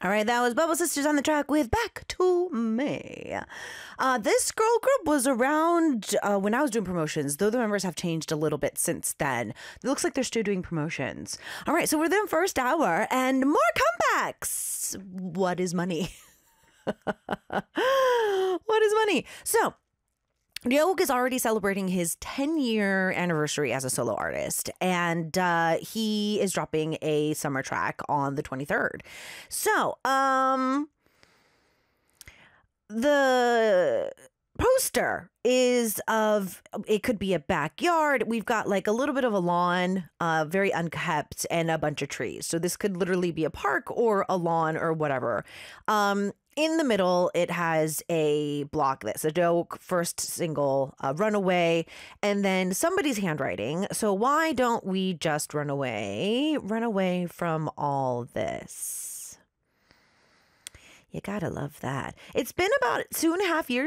All right, that was Bubble Sisters on the track with Back to Me. This girl group was around when I was doing promotions, though the members have changed a little bit since then. It looks like they're still doing promotions. All right, so we're in the first hour and more comebacks. What is money? What is money? So, Ryowook is already celebrating his 10-year anniversary as a solo artist, and he is dropping a summer track on the 23rd. So, the poster is it could be a backyard. We've got like a little bit of a lawn, very unkept, and a bunch of trees. So this could literally be a park or a lawn or whatever. In the middle, it has a block that's a dope first single, Runaway, and then somebody's handwriting. So why don't we just run away from all this? You gotta love that. It's been about 2.5 years